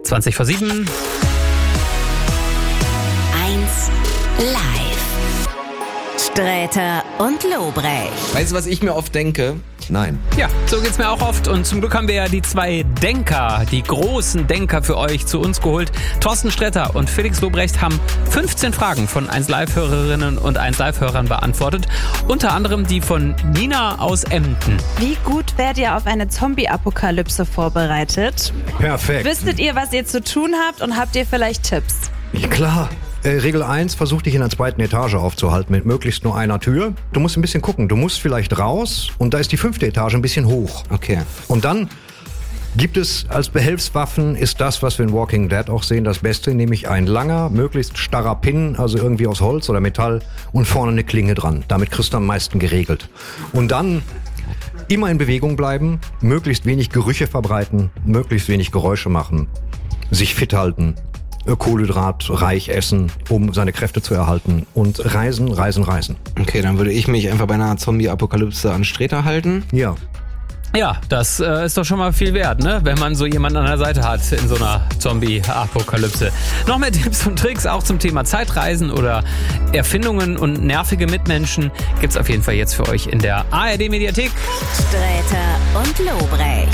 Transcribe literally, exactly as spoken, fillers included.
zwanzig vor sieben. eins live. Sträter und Lobrecht. Weißt du, was ich mir oft denke? Nein. Ja, so geht's mir auch oft. Und zum Glück haben wir ja die zwei Denker, die großen Denker für euch zu uns geholt. Thorsten Sträter und Felix Lobrecht haben fünfzehn Fragen von eins Live-Hörerinnen und eins Live-Hörern beantwortet. Unter anderem die von Nina aus Emden. Wie gut werdet ihr auf eine Zombie-Apokalypse vorbereitet? Perfekt. Wisstet ihr, was ihr zu tun habt und habt ihr vielleicht Tipps? Ja, klar. Äh, Regel eins, versuch dich in der zweiten Etage aufzuhalten mit möglichst nur einer Tür. Du musst ein bisschen gucken. Du musst vielleicht raus und da ist die fünfte Etage ein bisschen hoch. Okay. Und dann gibt es als Behelfswaffen, ist das, was wir in Walking Dead auch sehen, das Beste, nämlich ein langer, möglichst starrer Pin, also irgendwie aus Holz oder Metall und vorne eine Klinge dran. Damit kriegst du am meisten geregelt. Und dann immer in Bewegung bleiben, möglichst wenig Gerüche verbreiten, möglichst wenig Geräusche machen, sich fit halten. Kohlenhydratreich essen, um seine Kräfte zu erhalten und reisen, reisen, reisen. Okay, dann würde ich mich einfach bei einer Zombie-Apokalypse an Sträter halten. Ja. Ja, das äh, ist doch schon mal viel wert, ne? Wenn man so jemanden an der Seite hat in so einer Zombie-Apokalypse. Noch mehr Tipps und Tricks auch zum Thema Zeitreisen oder Erfindungen und nervige Mitmenschen gibt's auf jeden Fall jetzt für euch in der A R D-Mediathek. Sträter und Lobrecht.